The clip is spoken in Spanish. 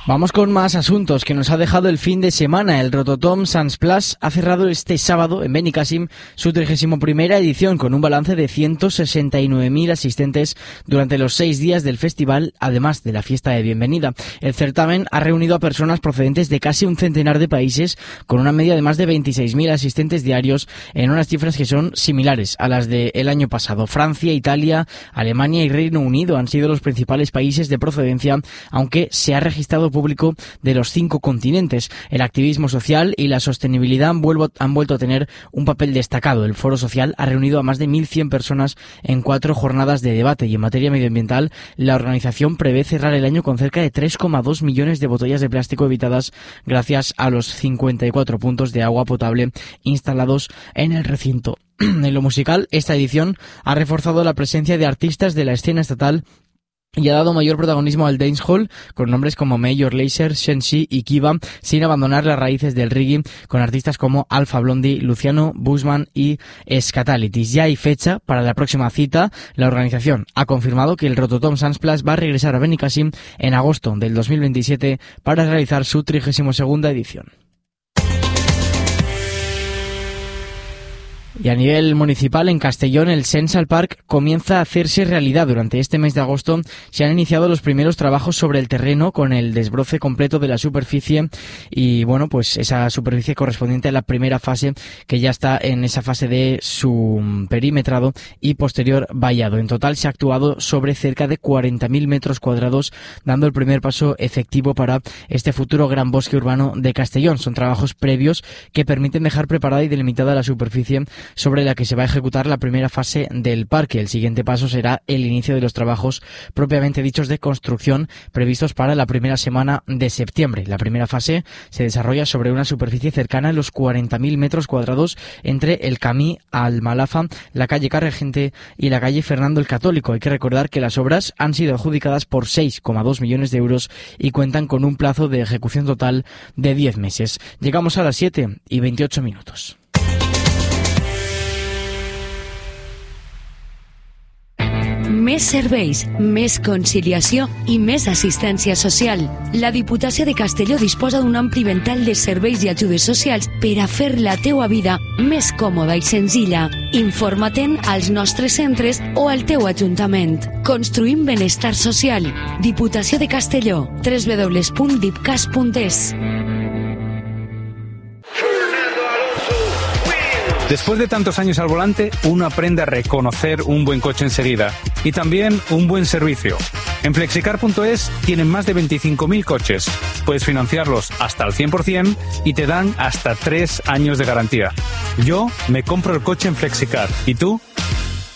Vamos con más asuntos que nos ha dejado el fin de semana. El Rototom Sans Plus ha cerrado este sábado en Benicàssim su 31ª edición con un balance de 169.000 asistentes durante los 6 días del festival, además de la fiesta de bienvenida. El certamen ha reunido a personas procedentes de casi un centenar de países con una media de más de 26.000 asistentes diarios en unas cifras que son similares a las del año pasado. Francia, Italia, Alemania y Reino Unido han sido los principales países de procedencia, aunque se ha registrado público de los 5 continentes. El activismo social y la sostenibilidad han vuelto a tener un papel destacado. El foro social ha reunido a más de 1.100 personas en 4 jornadas de debate y en materia medioambiental la organización prevé cerrar el año con cerca de 3,2 millones de botellas de plástico evitadas gracias a los 54 puntos de agua potable instalados en el recinto. En lo musical, esta edición ha reforzado la presencia de artistas de la escena estatal y ha dado mayor protagonismo al dancehall con nombres como Major Lazer, Shensi y Kiva, sin abandonar las raíces del reggae, con artistas como Alpha Blondy, Luciano, Bushman y Scatalities. Ya hay fecha para la próxima cita. La organización ha confirmado que el Rototom Sans Plus va a regresar a Benicàssim en agosto del 2027 para realizar su 32ª edición. Y a nivel municipal, en Castellón, el Central Park comienza a hacerse realidad. Durante este mes de agosto se han iniciado los primeros trabajos sobre el terreno con el desbroce completo de la superficie y, bueno, pues esa superficie correspondiente a la primera fase, que ya está en esa fase de su perimetrado y posterior vallado. En total se ha actuado sobre cerca de 40.000 metros cuadrados, dando el primer paso efectivo para este futuro gran bosque urbano de Castellón. Son trabajos previos que permiten dejar preparada y delimitada la superficie sobre la que se va a ejecutar la primera fase del parque. El siguiente paso será el inicio de los trabajos propiamente dichos de construcción previstos para la primera semana de septiembre. La primera fase se desarrolla sobre una superficie cercana a los 40.000 metros cuadrados entre el Camí al Malafa, la calle Carregente y la calle Fernando el Católico. Hay que recordar que las obras han sido adjudicadas por 6,2 millones de euros y cuentan con un plazo de ejecución total de 10 meses. Llegamos a las 7:28. Més serveis, més conciliació i més assistència social. La Diputació de Castelló disposa d'un ampli ventall de serveis i ajudes socials per a fer la teua vida més còmoda i senzilla. Informa-te'n als nostres centres o al teu ajuntament. Construïm benestar social. Diputació de Castelló. www.dipcas.es. Después de tantos años al volante, uno aprende a reconocer un buen coche enseguida y también un buen servicio. En Flexicar.es tienen más de 25.000 coches. Puedes financiarlos hasta al 100% y te dan hasta 3 años de garantía. Yo me compro el coche en Flexicar. ¿Y tú?